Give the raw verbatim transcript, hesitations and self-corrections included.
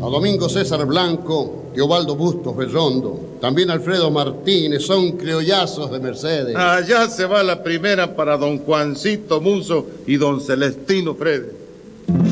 Domingo César Blanco, Teobaldo Bustos Berrondo, también Alfredo Martínez, son criollazos de Mercedes. Allá se va la primera para don Juancito Muso y don Celestino Fredes.